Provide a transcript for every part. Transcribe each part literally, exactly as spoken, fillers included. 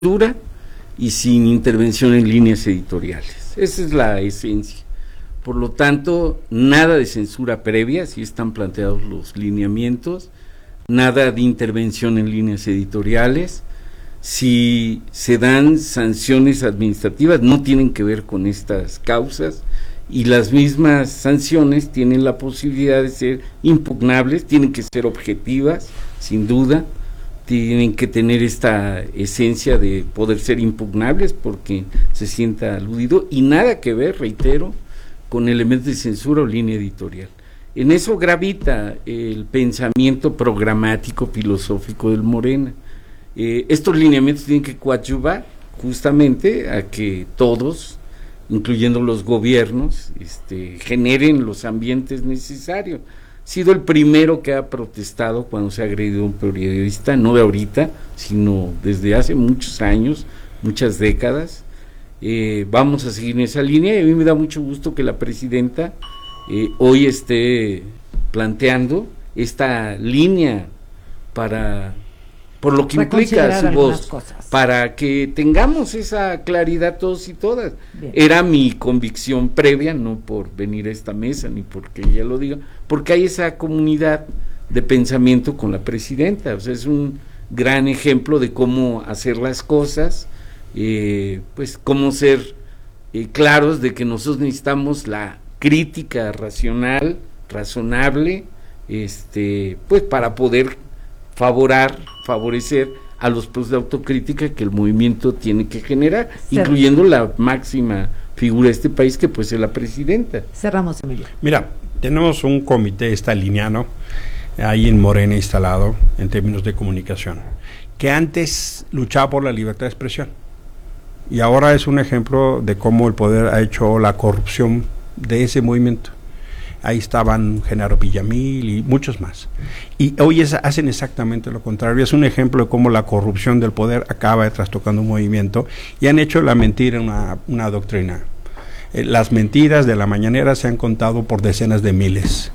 censura y sin intervención en líneas editoriales. Esa es la esencia. Por lo tanto, nada de censura previa, así están planteados los lineamientos, nada de intervención en líneas editoriales. Si se dan sanciones administrativas, no tienen que ver con estas causas, y las mismas sanciones tienen la posibilidad de ser impugnables, tienen que ser objetivas, sin duda, tienen que tener esta esencia de poder ser impugnables porque se sienta aludido, y nada que ver, reitero, con elementos de censura o línea editorial. En eso gravita el pensamiento programático filosófico del Morena. Eh, estos lineamientos tienen que coadyuvar justamente a que todos, incluyendo los gobiernos, este, generen los ambientes necesarios. He sido el primero que ha protestado cuando se ha agredido a un periodista, no de ahorita, sino desde hace muchos años, muchas décadas. Eh, vamos a seguir en esa línea, y a mí me da mucho gusto que la presidenta eh, hoy esté planteando esta línea para, por lo que implica su voz, cosas. Para que tengamos esa claridad todos y todas. Bien. Era mi convicción previa, no por venir a esta mesa, ni porque ella lo diga, porque hay esa comunidad de pensamiento con la presidenta. O sea, es un gran ejemplo de cómo hacer las cosas, eh, pues cómo ser eh, claros de que nosotros necesitamos la crítica racional, razonable, este, pues para poder favorar, favorecer a los procesos de autocrítica que el movimiento tiene que generar, Cer incluyendo la máxima figura de este país, que pues es la presidenta. Cerramos, Emilio. Mira, tenemos un comité staliniano ahí en Morena instalado en términos de comunicación, que antes luchaba por la libertad de expresión, y ahora es un ejemplo de cómo el poder ha hecho la corrupción de ese movimiento. Ahí estaban Genaro Villamil y muchos más. Y hoy es, hacen exactamente lo contrario. Es un ejemplo de cómo la corrupción del poder acaba trastocando un movimiento, y han hecho la mentira una, una doctrina. Eh, las mentiras de la mañanera se han contado por decenas de miles.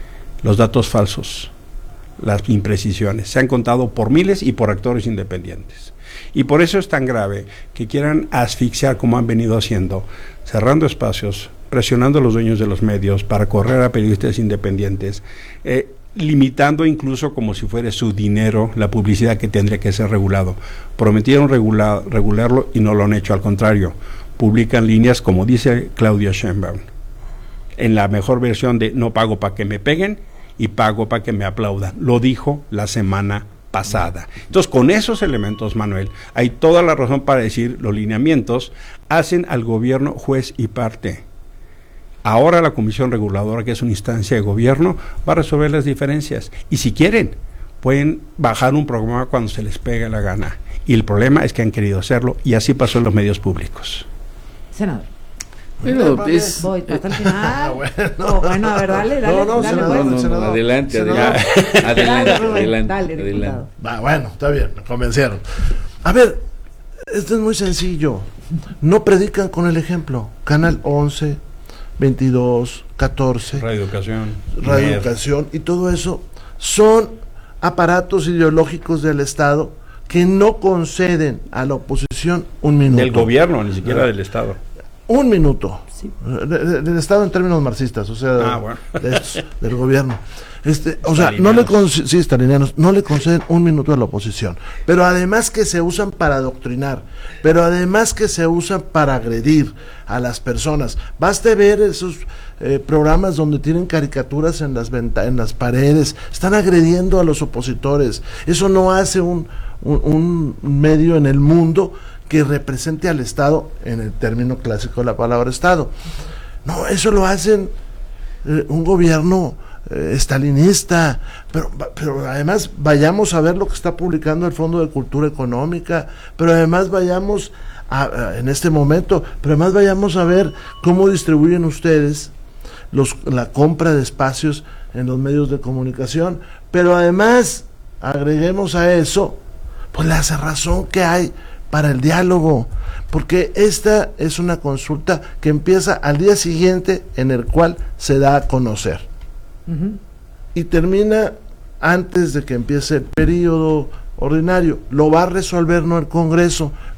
Los datos falsos, las imprecisiones, se han contado por miles y por actores independientes. Y por eso es tan grave que quieran asfixiar, como han venido haciendo, cerrando espacios, presionando a los dueños de los medios para correr a periodistas independientes, eh, limitando incluso como si fuera su dinero la publicidad que tendría que ser regulado. Prometieron regular, regularlo y no lo han hecho, al contrario, publican líneas como dice Claudia Sheinbaum, en la mejor versión de no pago para que me peguen y pago para que me aplaudan. Lo dijo la semana pasada. Entonces, con esos elementos, Manuel, hay toda la razón para decir los lineamientos hacen al gobierno juez y parte. Ahora la Comisión Reguladora, que es una instancia de gobierno, va a resolver las diferencias. Y si quieren, pueden bajar un programa cuando se les pegue la gana. Y el problema es que han querido hacerlo, y así pasó en los medios públicos. Senador. Bueno, es... Voy hasta el final. bueno. Oh, bueno, a ver, dale, dale. No, no, dale, senador, pues. no, no, adelante, senador. adelante, adelante, Dale, adelante, dale, adelante. Va, bueno, está bien, me convencieron. A ver, esto es muy sencillo. No predican con el ejemplo. Canal once, veintidós, catorce, Radio Educación, Radio Educación y todo eso son aparatos ideológicos del Estado que no conceden a la oposición un minuto. Del gobierno, ni siquiera del Estado. Un minuto. Sí. De, de, del Estado en términos marxistas, o sea, ah, bueno. de estos, del gobierno. Este, o sea, no le sí, stalinianos, no le conceden un minuto a la oposición, pero además que se usan para adoctrinar, pero además que se usan para agredir a las personas. Baste ver esos eh, programas donde tienen caricaturas en las venta en las paredes, están agrediendo a los opositores. Eso no hace un, un, un medio en el mundo que represente al Estado en el término clásico de la palabra Estado. No, eso lo hacen eh, un gobierno eh, estalinista, pero, pero además vayamos a ver lo que está publicando el Fondo de Cultura Económica, pero además vayamos a, a, en este momento, pero además vayamos a ver cómo distribuyen ustedes los, la compra de espacios en los medios de comunicación, pero además agreguemos a eso pues la cerrazón que hay para el diálogo, porque esta es una consulta que empieza al día siguiente en el cual se da a conocer uh-huh. y termina antes de que empiece el periodo ordinario, lo va a resolver no el Congreso.